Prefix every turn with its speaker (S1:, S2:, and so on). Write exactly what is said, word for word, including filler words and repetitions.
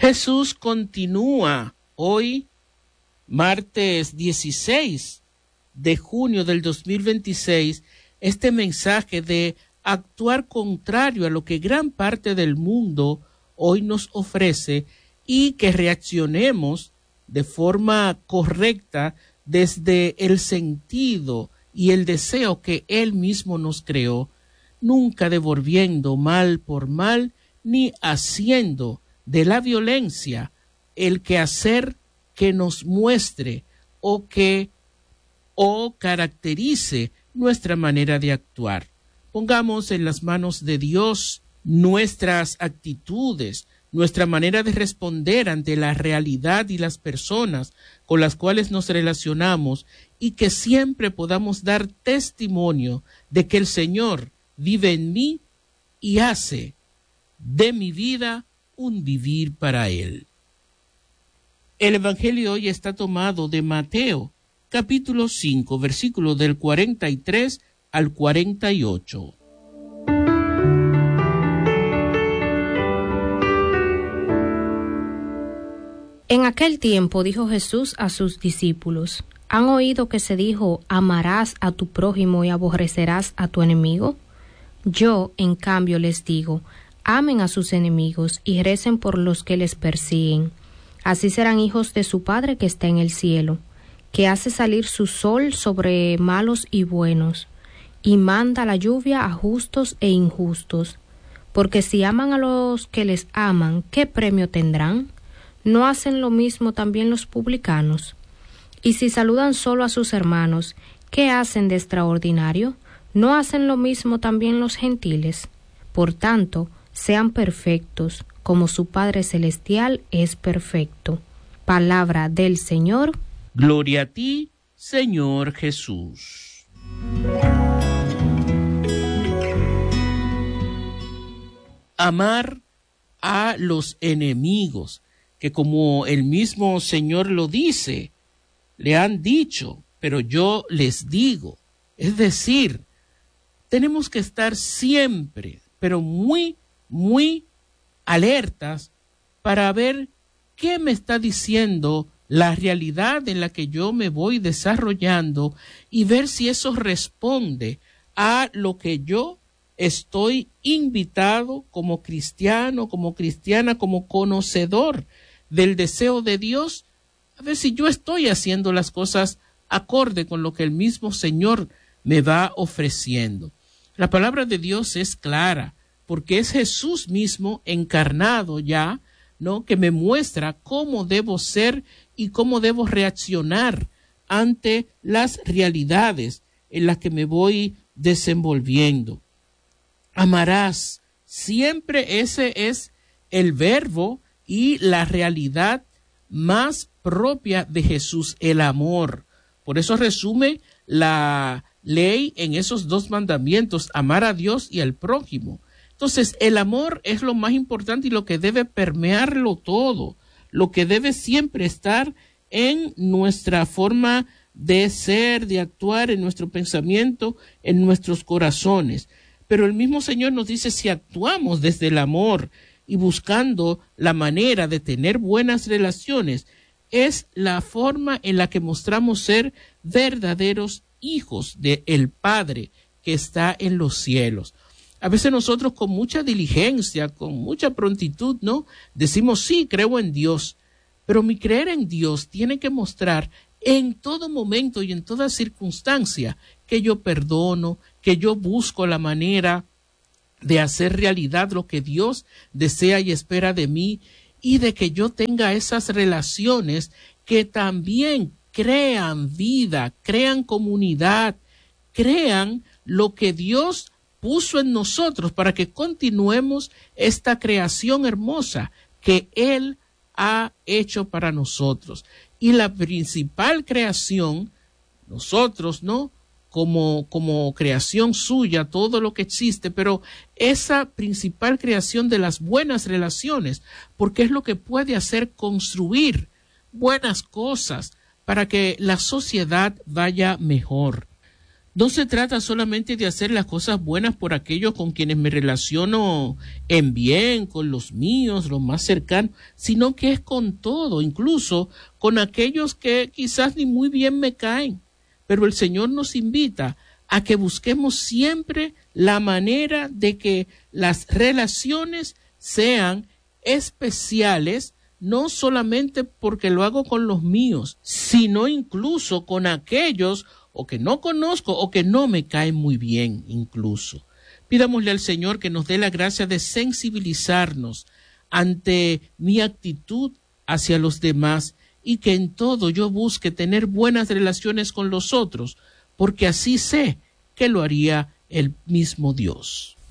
S1: Jesús continúa hoy, martes dieciséis de junio del dos mil veintiséis, este mensaje de actuar contrario a lo que gran parte del mundo hoy nos ofrece y que reaccionemos de forma correcta desde el sentido y el deseo que Él mismo nos creó, nunca devolviendo mal por mal ni haciendo de la violencia el quehacer que nos muestre o que o caracterice nuestra manera de actuar. Pongamos en las manos de Dios nuestras actitudes, nuestra manera de responder ante la realidad y las personas con las cuales nos relacionamos, y que siempre podamos dar testimonio de que el Señor vive en mí y hace de mi vida un vivir para Él. El Evangelio hoy está tomado de Mateo, capítulo cinco, versículo del cuarenta y tres al cuarenta y ocho.
S2: En aquel tiempo dijo Jesús a sus discípulos: ¿Han oído que se dijo, amarás a tu prójimo y aborrecerás a tu enemigo? Yo, en cambio, les digo, amen a sus enemigos y recen por los que les persiguen. Así serán hijos de su Padre que está en el cielo, que hace salir su sol sobre malos y buenos, y manda la lluvia a justos e injustos. Porque si aman a los que les aman, ¿qué premio tendrán? ¿No hacen lo mismo también los publicanos? Y si saludan solo a sus hermanos, ¿qué hacen de extraordinario? ¿No hacen lo mismo también los gentiles? Por tanto, sean perfectos, como su Padre Celestial es perfecto. Palabra del Señor.
S1: Gloria a ti, Señor Jesús. Amar a los enemigos, que como el mismo Señor lo dice, le han dicho, pero yo les digo. Es decir, tenemos que estar siempre, pero muy, muy alertas para ver qué me está diciendo la realidad en la que yo me voy desarrollando y ver si eso responde a lo que yo estoy invitado como cristiano, como cristiana, como conocedor del deseo de Dios, a ver si yo estoy haciendo las cosas acorde con lo que el mismo Señor me va ofreciendo. La palabra de Dios es clara, porque es Jesús mismo encarnado ya, ¿no?, que me muestra cómo debo ser y cómo debo reaccionar ante las realidades en las que me voy desenvolviendo. Amarás, siempre ese es el verbo y la realidad más propia de Jesús, el amor. Por eso resume la ley en esos dos mandamientos, amar a Dios y al prójimo. Entonces, el amor es lo más importante y lo que debe permearlo todo, lo que debe siempre estar en nuestra forma de ser, de actuar, en nuestro pensamiento, en nuestros corazones. Pero el mismo Señor nos dice, si actuamos desde el amor y buscando la manera de tener buenas relaciones, es la forma en la que mostramos ser verdaderos hijos del Padre que está en los cielos. A veces nosotros con mucha diligencia, con mucha prontitud, ¿no?, decimos, sí, creo en Dios, pero mi creer en Dios tiene que mostrar en todo momento y en toda circunstancia que yo perdono, que yo busco la manera de hacer realidad lo que Dios desea y espera de mí, y de que yo tenga esas relaciones que también crean vida, crean comunidad, crean lo que Dios puso en nosotros para que continuemos esta creación hermosa que Él ha hecho para nosotros. Y la principal creación, nosotros, ¿no?, como, como creación suya, todo lo que existe, pero esa principal creación de las buenas relaciones, porque es lo que puede hacer construir buenas cosas para que la sociedad vaya mejor. No se trata solamente de hacer las cosas buenas por aquellos con quienes me relaciono en bien, con los míos, los más cercanos, sino que es con todo, incluso con aquellos que quizás ni muy bien me caen. Pero el Señor nos invita a que busquemos siempre la manera de que las relaciones sean especiales, no solamente porque lo hago con los míos, sino incluso con aquellos o que no conozco o que no me caen muy bien incluso. Pidámosle al Señor que nos dé la gracia de sensibilizarnos ante mi actitud hacia los demás y que en todo yo busque tener buenas relaciones con los otros, porque así sé que lo haría el mismo Dios.